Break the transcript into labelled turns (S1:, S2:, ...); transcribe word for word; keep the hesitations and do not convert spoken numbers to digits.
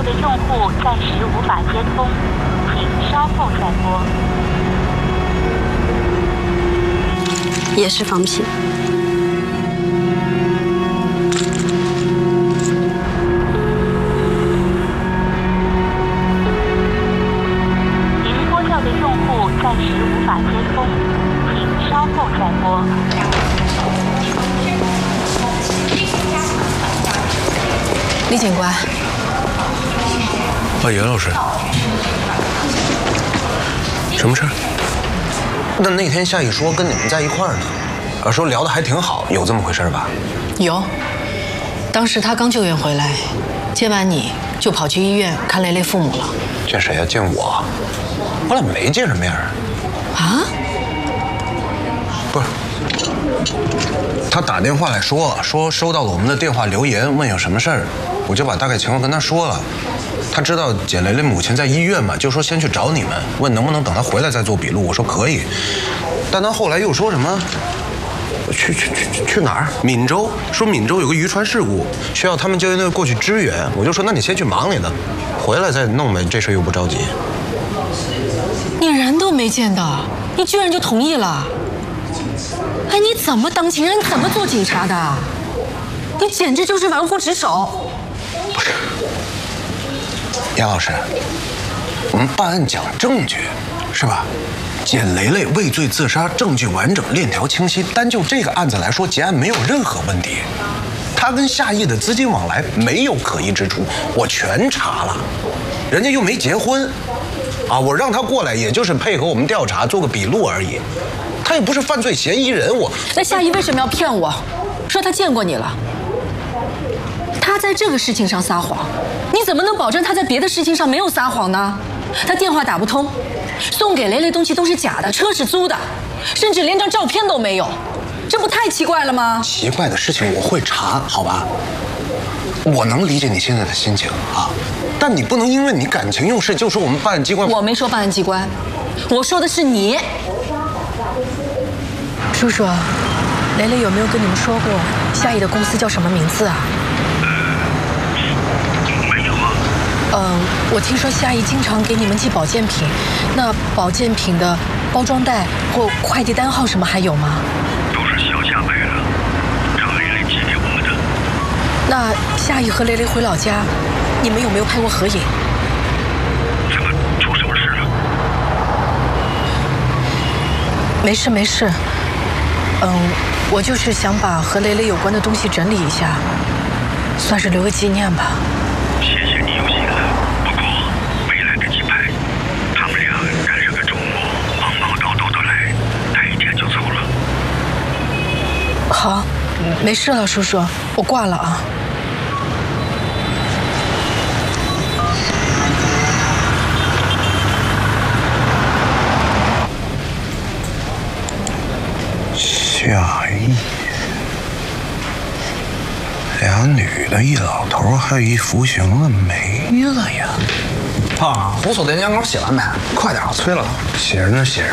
S1: 的用户暂时无法接通，请稍后再拨。
S2: 也是仿品。
S1: 您拨叫的用户暂时无法接通，请稍后再拨。
S3: 李警官。
S4: 啊，严老师，什么事儿？
S5: 那那天夏雨说跟你们在一块儿呢，啊，说聊得还挺好，有这么回事吧？
S3: 有，当时他刚救援回来，见完你就跑去医院看蕾蕾父母了。
S5: 见谁呀？见我？我俩没见着面啊。
S3: 啊？
S5: 不是，他打电话来说说收到了我们的电话留言，问有什么事儿，我就把大概情况跟他说了。他知道简蕾蕾母亲在医院嘛，就说先去找你们，问能不能等她回来再做笔录。我说可以，但他后来又说什么去去去去哪儿？闽州，说闽州有个渔船事故，需要他们救援队过去支援。我就说那你先去忙你的，回来再弄呗，这事又不着急。
S3: 你人都没见到，你居然就同意了？哎，你怎么当情人？你怎么做警察的？你简直就是玩忽职守！
S5: 不是。杨老师，我们办案讲证据，是吧？简蕾蕾畏罪自杀，证据完整，链条清晰。单就这个案子来说，结案没有任何问题。他跟夏意的资金往来没有可疑之处，我全查了。人家又没结婚，啊，我让他过来也就是配合我们调查，做个笔录而已。他也不是犯罪嫌疑人，我。
S3: 那夏意为什么要骗我，说他见过你了？他在这个事情上撒谎，你怎么能保证他在别的事情上没有撒谎呢？他电话打不通，送给蕾蕾东西都是假的，车是租的，甚至连张照片都没有，这不太奇怪了吗？
S5: 奇怪的事情我会查，好吧？我能理解你现在的心情啊，但你不能因为你感情用事就说我们办案机关。
S3: 我没说办案机关，我说的是你。叔叔，蕾蕾有没有跟你们说过夏意的公司叫什么名字啊？嗯，我听说夏意经常给你们寄保健品，那保健品的包装袋或快递单号什么还有吗？
S6: 都是小夏买的，让蕾蕾寄给我们的。
S3: 那夏意和蕾蕾回老家，你们有没有拍过合影？
S6: 怎么出什么事了？
S3: 没事没事，嗯，我就是想把和蕾蕾有关的东西整理一下，算是留个纪念吧。
S6: 谢谢你用心了，不过没来得及拍，他们俩赶上个周末，忙忙叨叨的来，待一天就走了。
S3: 好，没事了，叔叔，我挂了啊。
S5: 夏意，俩女的，一老头，还有一服刑的没了呀。
S7: 胖，红薯炖羊羔写完没？快点，催了。
S5: 写着呢，写着。